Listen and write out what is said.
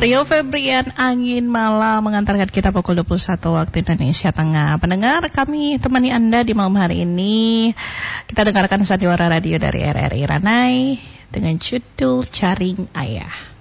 Rio Febrian, Angin Malam mengantarkan kita pukul 21 waktu Indonesia Tengah. Pendengar, kami temani Anda di malam hari ini. Kita dengarkan Sandiwara Radio dari RRI Ranai dengan judul Caring Ayah.